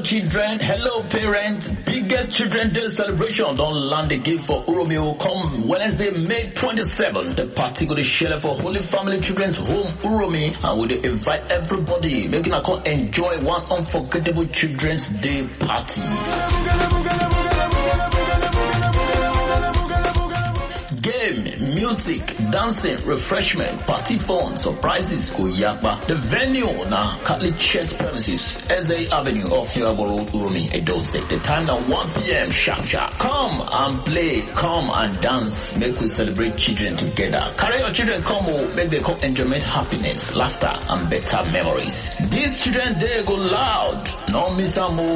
children, hello parents. Biggest Children Day celebration don't land again for Uromeo come Wednesday, May 27th. The party go to share for Holy Family Children's Home Uromi, and we invite everybody making a call enjoy one unforgettable Children's Day party. Game, music, dancing, refreshment, party fun, surprises, Kuyakba. The venue na Catholic Church premises, SA Avenue off Hiraboro, Urumi, Edo State. The time now 1 p.m. sharp. Come and play, come and dance, make we celebrate children together. Carry your children come, make them come enjoyment, happiness, laughter, and better memories. This Children's Day go loud, no miss a move.